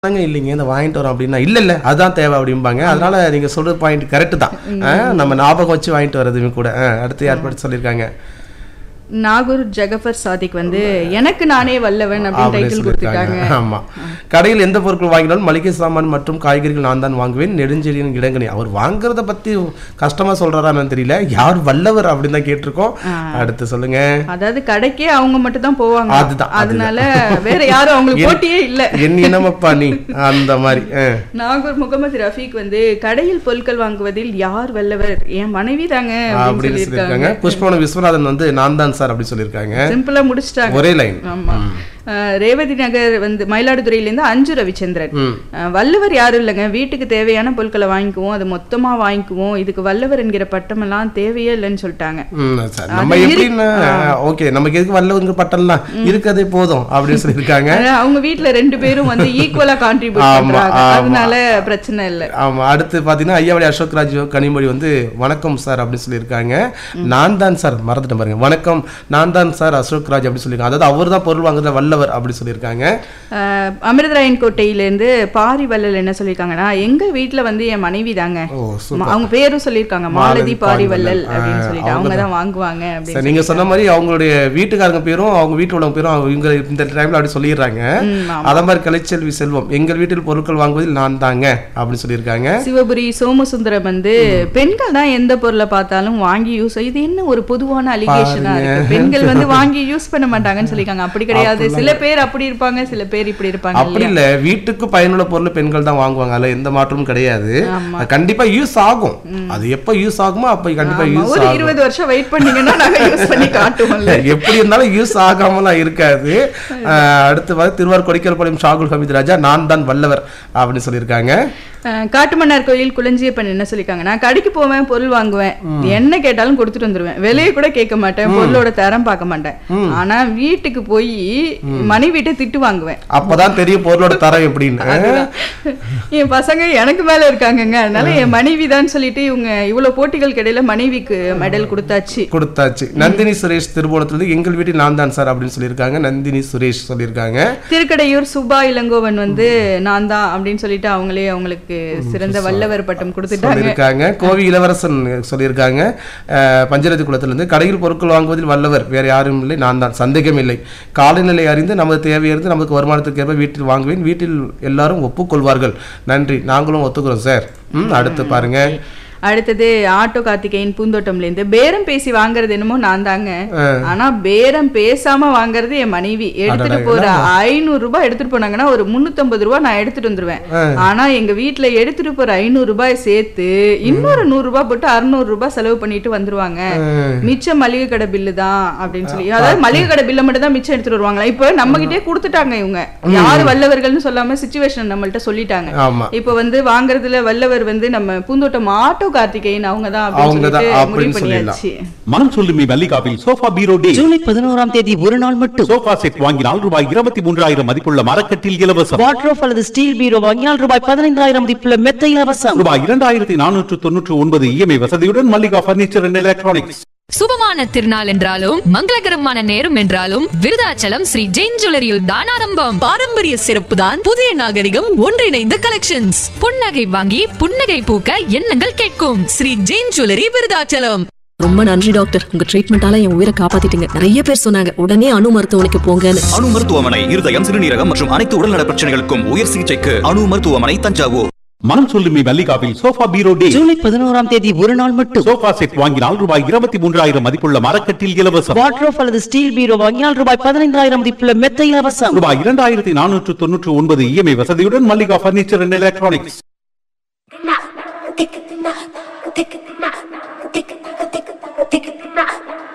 இல்லைங்க இந்த வாங்கிட்டு வரோம் அப்படின்னா இல்ல அதான் தேவை அப்படிம்பாங்க. அதனால நீங்க சொல்ற பாயிண்ட் கரெக்ட் தான். நம்ம ஞாபகம் வச்சு வாங்கிட்டு வர்றதுமே கூட. அடுத்து யார் பற்றி சொல்லியிருக்காங்க? நாகூர் ஜகஃபர் சாதிக் வந்து எனக்கு நானே வல்லவன் அப்படின்னு டைட்டில் கொடுத்துட்டாங்க. ஆமா, கடையில் எந்த பொருட்கள் வாங்கினாலும் மளிகை சாமான் மற்றும் காய்கறிகள் நான் தான் வாங்குவேன். நெடுஞ்செழியன் இடங்கனி அவர் வாங்குறத பத்தி கஷ்டமா சொல்றாரான்னு தெரியல. யார் வல்லவர் அப்படின்னு தான் கேட்டிருக்கோம். அடுத்து சொல்லுங்க. அதாவது கடைக்கே அவங்க மட்டும் தான் போவாங்க. அதுதான், அதனால வேற யாரும் அவங்களுக்கு போட்டியே இல்ல. என்னமப்பா நீ அந்த மாதிரி. நாகூர் முகமது ரஃபீக் வந்து கடையில் பொருட்கள் வாங்குவதில் யார் வல்லவர் என் மனைவி தாங்க அப்படின்னு சொல்லியிருக்காங்க. புஷ்பவனம் விஸ்வநாதன் வந்து நான் தான் சார் அப்படி சொல்லியிருக்காங்க. சிம்பிளா முடிச்சிட்டாங்க, ஒரே லைன். ஆமா. ரேவதி நகர் வந்து மயிலாடுதுறையிலேருந்து அஞ்சு ரவிச்சந்திரன் வல்லவர் யாரும் இல்லைங்க, வீட்டுக்கு தேவையான பொருட்களை வாங்கிக்குவோம், அது மொத்தமா வாங்கிக்குவோம், இதுக்கு வல்லவர் என்கிற பட்டம் எல்லாம் தேவையே இல்லைன்னு சொல்லிட்டாங்க. நம்ம எப்படின்னா ஓகே நமக்கு எதுக்கு வல்லவங்க பட்டம்லாம் இருக்கதே போதும் அப்படின்னு சொல்லியிருக்காங்க. அவங்க வீட்டுல ரெண்டு பேரும் வந்து ஈக்குவலா கான்ட்ரிபியூட் பண்றாங்க, அதனால பிரச்சனை இல்லை. ஆமா, அடுத்து பாத்தீங்கன்னா ஐயாவளி அசோக்ராஜ் கனிமொழி வந்து வணக்கம் சார் அப்படின்னு சொல்லியிருக்காங்க. நான் தான் சார் மறந்துட்டேன் பாருங்க, வணக்கம் நான் தான் சார் அசோக்ராஜ் அப்படின்னு சொல்லியிருக்காங்க. அதாவது அவர் தான் பொருள் வாங்குறத வல்லவர் அப்படி சொல்லியிருக்காங்க. அமிர்தராயன் கோட்டையிலேருந்து பாரி வல்லல் என்ன சொல்லியிருக்காங்கன்னா எங்க வீட்டுல வந்து என் மனைவி தாங்க, அவங்க பேரும் சொல்லியிருக்காங்க மாலதி பாரி வல்லல் அப்படின்னு சொல்லிட்டு அவங்க தான் வாங்குவாங்க அப்படின்னு. நீங்க சொன்ன மாதிரி அவங்களுடைய வீட்டுக்காரங்க பேரும் அவங்க வீட்டு உள்ளவங்க பேரும் அவங்க இந்த டைம்ல அப்படி சொல்லிடுறாங்க. அத மாதிரி கலைச்செல்வி செல்வம் எங்கள் வீட்டில் பொருட்கள் வாங்குவதில் நான் தாங்க அப்படின்னு சொல்லியிருக்காங்க. சிவபுரி சோமசுந்தரம் வந்து பெண்கள் தான் எந்த பொருளை பார்த்தாலும் வாங்கி யூஸ், இது என்ன ஒரு பொதுவான அலிகேஷனா இருக்கு, பெண்கள் வந்து வாங்கி யூஸ் பண்ண மாட்டாங்கன்னு சொல்லியிருக்காங்க. அப்படி கிடையாது, சில பேர் அப்படி இருப்பாங்க, சில பேர் இப்படி இருப்பாங்க. அப்படி இல்ல, வீட்டுக்கு பயனுள்ள பொருள் பெண்கள் தான் வாங்குவாங்க, அதுல எந்த மாற்றமும் கிடையாது. கண்டிப்பா யூஸ் ஆகும், அது எப்ப யூஸ் ஆகுமோ அப்ப கண்டிப்பா யூஸ் ஆகும். ஒரு 20 வருஷம் வெயிட் பண்ணீங்கன்னா நாங்க யூஸ் பண்ணி காட்டுவோம். எப்படி இருந்தாலும் யூஸ் ஆகாமலாம் இருக்காது. அடுத்து வந்து திருவாரூர் கொடிக்கல்பாளையம் ஷாகுல் ஹமீத் ராஜா நான் தான் வல்லவர் அப்படின்னு சொல்லியிருக்காங்க. காட்டுமன்னார் கோயில் குளஞ்சியப்பன் என்ன சொல்லிருக்காங்க, நான் கடைக்கு போவேன், பொருள் வாங்குவேன், என்ன கேட்டாலும் கொடுத்துட்டு வந்துருவேன், விலையை கூட கேட்க மாட்டேன், பொருளோட தரம் பார்க்க மாட்டேன், ஆனா வீட்டுக்கு போய் மனைவிட்ட திட்டு வாங்குவேன், அப்பதான் தெரியும் பொருளோட தரம் எப்படின்னு. என் பசங்க எனக்கு மேல இருக்காங்கங்க, அதனால என் மனைவி தான் சொல்லிட்டு இவங்க இவ்வளவு போட்டிகளுக்கு இடையில மனைவிக்கு மெடல் கொடுத்தாச்சு. நந்தினி சுரேஷ் திருபுவனத்துல எங்கள் வீட்டில் நான் தான் சார் அப்படின்னு சொல்லியிருக்காங்க. நந்தினி சுரேஷ் சொல்லியிருக்காங்க. திருக்கடையூர் சுபா இளங்கோவன் வந்து நான் தான் அப்படின்னு சொல்லிட்டு அவங்களே அவங்களுக்கு சிறந்த வல்லவர் பட்டம் கொடுத்துட்டாங்க. கோவி இளவரசன் சொல்லியிருக்காங்க. பஞ்சரதி குளத்திலிருந்து கடையில் பொருட்கள் வாங்குவதில் வல்லவர் வேற யாரும் இல்லை, நான் தான், சந்தேகம் இல்லை. காலநிலை அறிந்து நமது தேவையறிந்து நமக்கு வருமானத்துக்கு ஏற்ப வீட்டில் வாங்குவேன், வீட்டில் எல்லாரும் ஒப்புக்கொள்வார்கள். நன்றி, நாங்களும் ஒத்துக்கிறோம் சார். அடுத்து பாருங்க. அடுத்தது ஆட்டோ கார்த்திகேயன் பூந்தோட்டம்ல இருந்து பேரம் பேசி வாங்குறது என்னமோ நான் தாங்க, ஆனா பேரம் பேசாம வாங்குறது என் மனைவி. எடுத்துட்டு போற 500 ரூபாய் எடுத்துட்டு போனாங்கன்னா ஒரு 350 ரூபாய் நான் எடுத்துட்டு வந்துருவேன். ஆனா எங்க வீட்டுல எடுத்துட்டு போற 500 ரூபாய் சேர்த்து இன்னொரு 100 ரூபாய் போட்டு 600 ரூபாய் செலவு பண்ணிட்டு வந்துருவாங்க. மிச்சம் மளிகை கடை பில்லு தான் அப்படின்னு சொல்லி, அதாவது மளிகை கடை பில்ல மட்டும் தான் மிச்சம் எடுத்துட்டு வருவாங்களா. இப்ப நம்ம கிட்டே கொடுத்துட்டாங்க இவங்க, யாரு வல்லவர்கள்னு சொல்லாம சிச்சுவேஷன் நம்மள்ட்ட சொல்லிட்டாங்க. இப்ப வந்து வாங்குறதுல வல்லவர் வந்து நம்ம பூந்தோட்டம் ஆட்டோ கார்த்திகேயன் அவங்க தான் அப்படின்னு சொல்லியாச்சு. மனம் சொல்லுமே மல்லிகாவில் சோஃபா பீரோ டே ஜூலை 11ஆம் தேதி ஒரு நாள் மட்டும். சோஃபா செட் வாங்கினால் ரூபாய் 23,000 மதிப்புள்ள மரக்கட்டில் இலவசம். வார்ட்ரோப் அல்லது ஸ்டீல் பீரோ வாங்கினால் ரூபாய் 15,000 மதிப்புள்ள மெத்தை இலவசம். ரூபாய் 2,499 இஎம்ஐ வசதியுடன் மல்லிகா பர்னிச்சர் அண்ட் எலக்ட்ரானிக்ஸ். சுபமான திருநாள் என்றாலும் மங்களகரமான நேரம் என்றாலும் விருதாச்சலம் ஸ்ரீ ஜெயின் ஜுவல்லரியில் தான் ஆரம்பம். பாரம்பரிய சிறப்பு தான் புதிய நாகரிகம் ஒன்றிணைந்த கலெக்ஷன்ஸ். புன்னகை வாங்கி புன்னகை பூக்க எண்ணங்கள் கேட்கும் ஸ்ரீ ஜெயின் ஜுவல்லரி விருதாச்சலம். ரொம்ப நன்றி டாக்டர், உங்க ட்ரீட்மெண்டால என் உயிரை காப்பாத்திட்டீங்க. நிறைய பேர் சொன்னாங்க உடனே அணு மருத்துவமனைக்கு போங்கன்னு. அணு மருத்துவமனை இருதயம், சிறுநீரகம் மற்றும் அனைத்து உடல்நல பிரச்சனைகளுக்கும் உயர் சிகிச்சைக்கு அணு மருத்துவமனை, தஞ்சாவூர். மனம் சொல்லுமே மல்லிகாவில் சோஃபா பீரோ டே ஜூலை 11ஆம் தேதி ஒரு நாள் மட்டும். சோஃபா செட் வாங்கினால் ரூபாய் 23,000 மதிப்புள்ள மரக்கட்டில் இலவசம். வார்ட்ரோப் அல்லது ஸ்டீல் பீரோ வாங்கினால் ரூபாய் 15,000 மதிப்புள்ள மெத்தை இலவசம். ரூபாய் 2,499 இஎம்ஐ வசதியுடன் மல்லிகா பர்னிச்சர் அண்ட் எலக்ட்ரானிக்ஸ்.